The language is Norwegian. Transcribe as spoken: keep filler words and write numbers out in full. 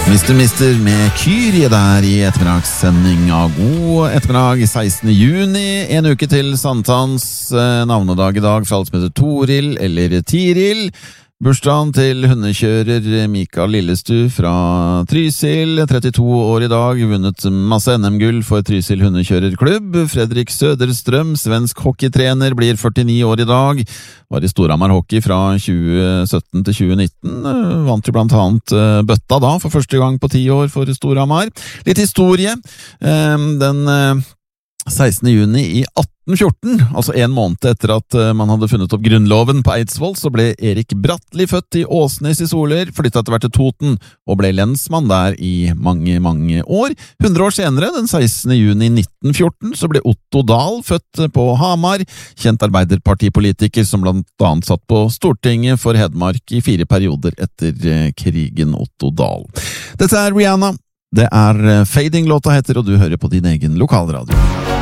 Mister Mister med Kyrie der i ettermiddagssending av God ettermiddag sekstende juni. En uke til Santans eh, navnedag i dag for alt som heter Toril eller Tiril. Bursdagen til hundekjører Mikael Lillestu fra Trysil, trettito år i dag, vunnet masse N M-gull for Trysil hundekjørerklubb. Fredrik Söderstrøm, svensk hockeytrener, blir førtini år i dag, var i Storhamar Hockey fra tjue sytten til tjue nitten, vant jo blant annet bøtta da, for første gang på ti år for Storhamar. Litt historie, den sekstende juni i atten fjorten, altså en måned etter at man hadde funnet opp grunnloven på Eidsvoll, så ble Erik Bratteli født i Åsnes i Soler, flyttet etter hvert til Toten og ble lensmann der i mange, mange år. hundre år senere, den sekstende juni nitten fjorten, så ble Otto Dahl født på Hamar, kjent arbeiderpartipolitiker som blant annet satt på Stortinget for Hedmark i fire perioder etter krigen. Otto Dahl. Dette er Rihanna, det er Fading låta heter, og du hører på din egen lokalradio.